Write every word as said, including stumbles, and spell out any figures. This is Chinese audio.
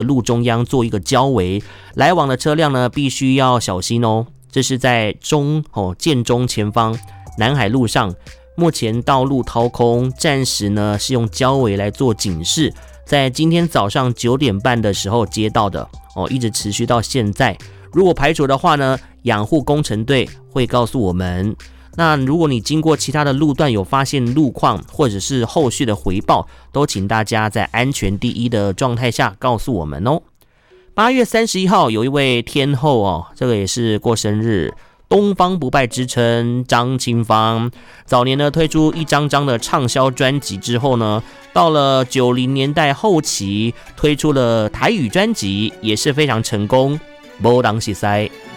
路中央做一个交围，来往的车辆呢必须要小心哦。这是在中哦建中前方南海路上，目前道路掏空，暂时呢是用交围来做警示，在今天早上九点半的时候接到的哦，一直持续到现在。如果排除的话呢，养护工程队会告诉我们。那如果你经过其他的路段有发现路况或者是后续的回报，都请大家在安全第一的状态下告诉我们哦。八月三十一号有一位天后哦，这个也是过生日，东方不败之称张清芳。早年呢推出一张张的畅销专辑之后呢，到了九零年代后期推出了台语专辑，也是非常成功。没人识识